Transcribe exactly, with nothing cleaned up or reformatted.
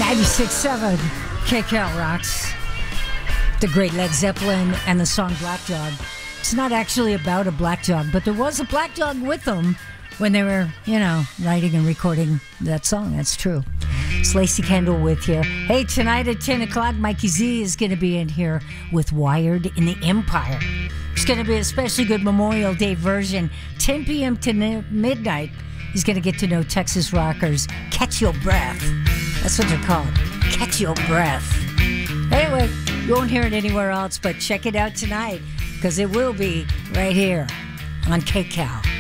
ninety-six point seven K C A L rocks. The great Led Zeppelin and the song Black Dog. It's not actually about a black dog, but there was a black dog with them when they were, you know, writing and recording that song. That's true. It's Lacey Kendall with you. Hey, tonight at ten o'clock, Mikey Z is going to be in here with Wired in the Empire. It's going to be a especially good Memorial Day version. ten p.m. to midnight. He's going to get to know Texas rockers. Catch Your Breath. That's what they're called. Catch Your Breath. Anyway, you won't hear it anywhere else, but check it out tonight because it will be right here on K C A L.